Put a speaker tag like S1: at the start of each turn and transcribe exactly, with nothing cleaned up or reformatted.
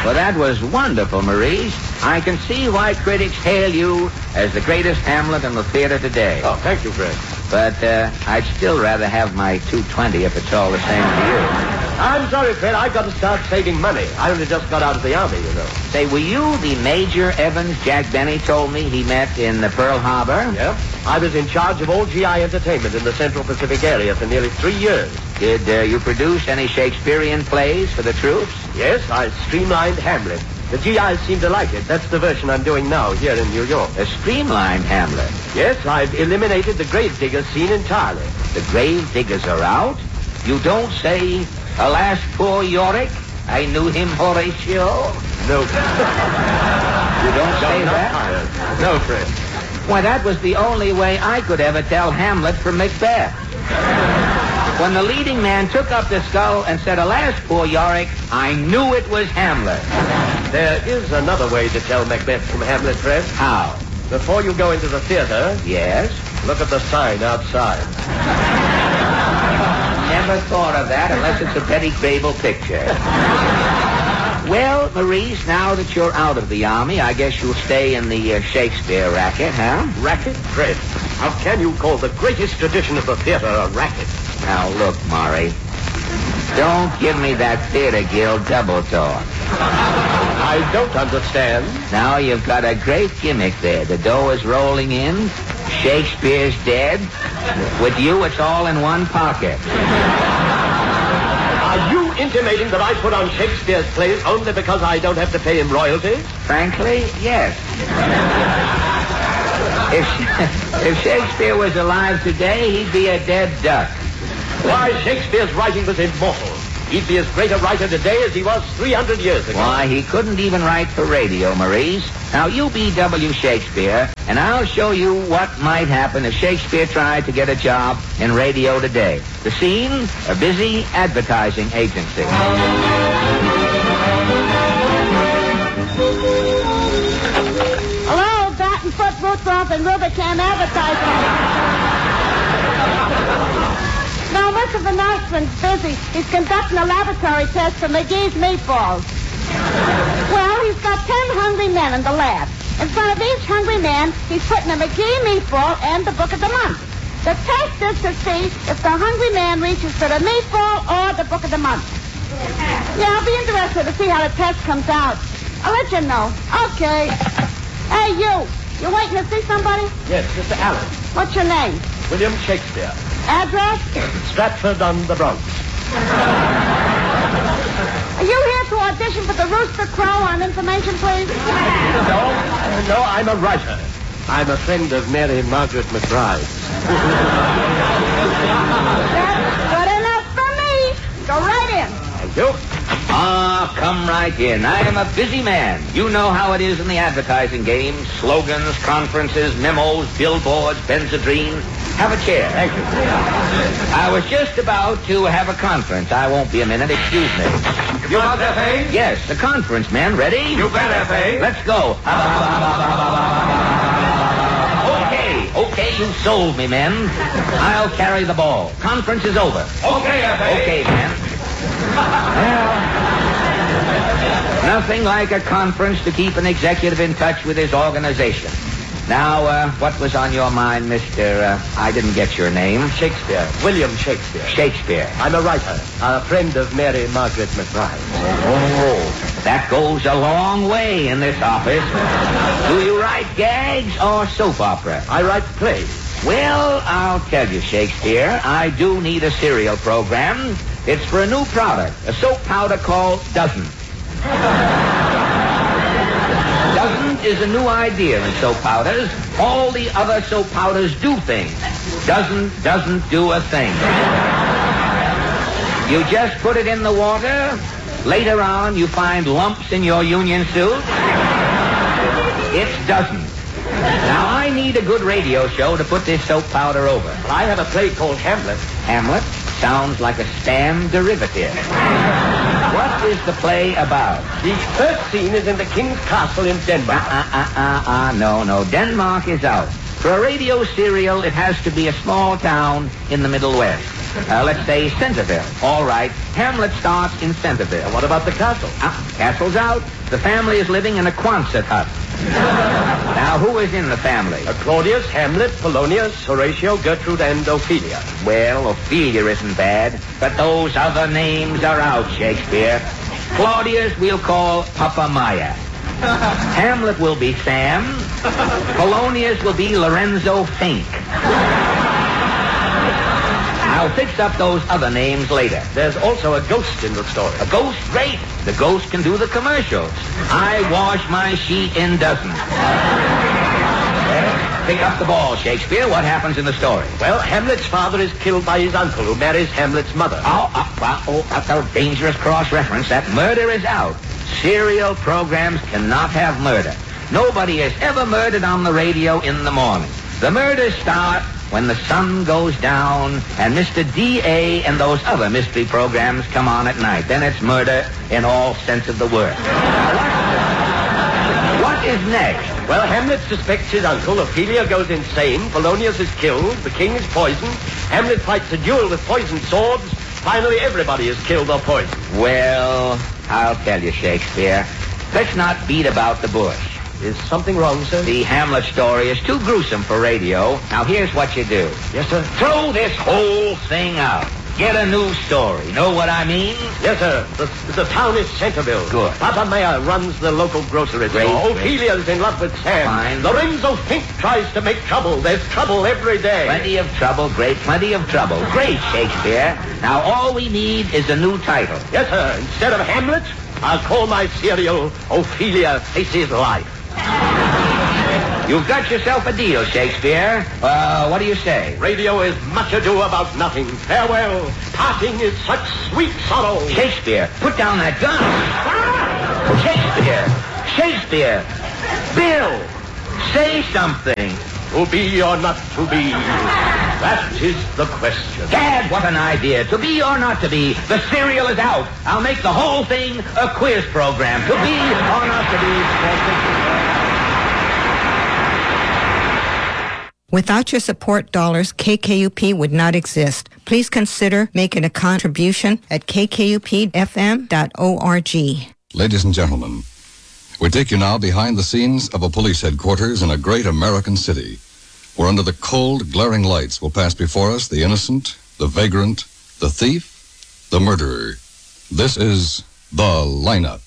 S1: Well, that was wonderful, Maurice. I can see why critics hail you as the greatest Hamlet in the theater today.
S2: Oh, thank you, Fred.
S1: But uh, I'd still rather have my two twenty if it's all the same to you.
S2: I'm sorry, Fred. I've got to start saving money. I only just got out of the Army, you know.
S1: Say, were you the Major Evans Jack Benny told me he met in the Pearl Harbor?
S2: Yeah. I was in charge of all G I entertainment in the Central Pacific area for nearly three years.
S1: Did uh, you produce any Shakespearean plays for the troops?
S2: Yes, I streamlined Hamlet. The G Is seem to like it. That's the version I'm doing now here in New York.
S1: A streamlined Hamlet?
S2: Yes, I've eliminated the grave digger scene entirely.
S1: The grave diggers are out? You don't say, alas, poor Yorick, I knew him Horatio?
S2: No.
S1: You don't say
S2: no,
S1: that?
S2: Tired. No, Fred.
S1: Why, that was the only way I could ever tell Hamlet from Macbeth. When the leading man took up the skull and said, alas, poor Yorick, I knew it was Hamlet.
S2: There is another way to tell Macbeth from Hamlet, Fred.
S1: How?
S2: Before you go into the theater,
S1: Yes?
S2: look at the sign outside.
S1: Never thought of that unless it's a Betty Grable picture. Well, Maurice, now that you're out of the Army, I guess you'll stay in the uh, Shakespeare racket, huh?
S2: Racket? Fred, how can you call the greatest tradition of the theater a racket?
S1: Now, look, Maury, don't give me that theater guild double talk.
S2: I don't understand.
S1: Now you've got a great gimmick there. The dough is rolling in. Shakespeare's dead. With you, it's all in one pocket.
S2: Are you intimating that I put on Shakespeare's plays only because I don't have to pay him royalties?
S1: Frankly, yes. If, if Shakespeare was alive today, he'd be a dead duck.
S2: Why, Shakespeare's writing was immortal. He'd be as great a writer today as he was three hundred years ago.
S1: Why, he couldn't even write for radio, Maurice. Now, you be W. Shakespeare, and I'll show you what might happen if Shakespeare tried to get a job in radio today. The scene, a busy advertising agency.
S3: Hello, Bat and Foot, Rudolph, and Rubicam Advertising. Now, Mister Van Nostrand's busy. He's conducting a laboratory test for McGee's meatballs. Well, he's got ten hungry men in the lab. In front of each hungry man, he's putting a McGee meatball and the book of the month. The test is to see if the hungry man reaches for the meatball or the book of the month. Yeah, I'll be interested to see how the test comes out. I'll let you know. Okay. Hey, you. You waiting to see somebody?
S2: Yes, Mister Allen.
S3: What's your name?
S2: William Shakespeare.
S3: Address?
S2: Stratford-on-the-Bronx.
S3: Are you here to audition for the Rooster Crow on information, please?
S2: No, uh, no, I'm a writer. I'm a friend of Mary Margaret McBride.
S3: That's good enough for me. Go right in.
S2: Thank you.
S1: Ah, come right in. I am a busy man. You know how it is in the advertising game. Slogans, conferences, memos, billboards, Benzedrine. Have a chair.
S2: Thank you.
S1: I was just about to have a conference. I won't be a minute. Excuse me.
S2: You want F A?
S1: Yes, the conference, man. Ready?
S2: You bet, F A.
S1: Let's go. Okay, okay, you sold me, men. I'll carry the ball. Conference is over.
S2: Okay, F A.
S1: Okay, man. Well, nothing like a conference to keep an executive in touch with his organization. Now, uh, what was on your mind, Mister Uh, I didn't get your name.
S2: Shakespeare. William Shakespeare.
S1: Shakespeare.
S2: I'm a writer. A friend of Mary Margaret McBride.
S1: Oh, that goes a long way in this office. Do you write gags or soap opera?
S2: I write plays.
S1: Well, I'll tell you, Shakespeare, I do need a cereal program. It's for a new product, a soap powder called Doesn't. Doesn't is a new idea in soap powders. All the other soap powders do things. Doesn't doesn't do a thing. You just put it in the water. Later on, you find lumps in your union suit. It's Doesn't. Now, I need a good radio show to put this soap powder over.
S2: I have a play called Hamlet.
S1: Hamlet sounds like a Stam derivative. What is the play about?
S2: The first scene is in the king's castle in Denmark.
S1: Ah, ah, ah, ah, no, no. Denmark is out. For a radio serial, it has to be a small town in the Middle West. Uh, let's say Centerville. All right. Hamlet starts in Centerville.
S2: What about the castle?
S1: Ah, castle's out. The family is living in a Quonset hut. Now, who is in the family?
S2: Uh, Claudius, Hamlet, Polonius, Horatio, Gertrude, and Ophelia.
S1: Well, Ophelia isn't bad, but those other names are out, Shakespeare. Claudius we'll call Papa Maya. Hamlet will be Sam. Polonius will be Lorenzo Fink. I'll fix up those other names later.
S2: There's also a ghost in the story.
S1: A ghost? Great. The ghost can do the commercials. I wash my sheet in dozens. Well, pick up the ball, Shakespeare. What happens in the story?
S2: Well, Hamlet's father is killed by his uncle, who marries Hamlet's mother.
S1: Oh, oh, well, oh that's a dangerous cross-reference. That murder is out. Serial programs cannot have murder. Nobody is ever murdered on the radio in the morning. The murders start when the sun goes down and Mister D A and those other mystery programs come on at night. Then it's murder in all sense of the word. What is next?
S2: Well, Hamlet suspects his uncle. Ophelia goes insane. Polonius is killed. The king is poisoned. Hamlet fights a duel with poisoned swords. Finally, everybody is killed or poisoned.
S1: Well, I'll tell you, Shakespeare. Let's not beat about the bush.
S2: Is something wrong, sir?
S1: The Hamlet story is too gruesome for radio. Now, here's what you do.
S2: Yes, sir?
S1: Throw this whole thing out. Get a new story. Know what I mean?
S2: Yes, sir. The, the town is Centerville.
S1: Good.
S2: Papa Maya runs the local grocery
S1: Great,
S2: store.
S1: great.
S2: Ophelia's in love with Sam.
S1: Fine.
S2: Lorenzo Fink tries to make trouble. There's trouble every day.
S1: Plenty of trouble, great, plenty of trouble. Great, Shakespeare. Now, all we need is a new title.
S2: Yes, sir. Instead of Hamlet, I'll call my serial Ophelia Faces Life.
S1: You've got yourself a deal, Shakespeare. Uh, what do you say?
S2: Radio is much ado about nothing. Farewell. Parting is such sweet sorrow.
S1: Shakespeare, put down that gun. Shakespeare, Shakespeare, Bill, say something.
S2: To be or not to be, that is the question.
S1: Dad, what an idea. To be or not to be, the serial is out. I'll make the whole thing a quiz program. To be or not to be.
S4: Without your support dollars, K K U P would not exist. Please consider making a contribution at k k u p f m dot org.
S5: Ladies and gentlemen, we take you now behind the scenes of a police headquarters in a great American city, where under the cold, glaring lights will pass before us the innocent, the vagrant, the thief, the murderer. This is The Lineup.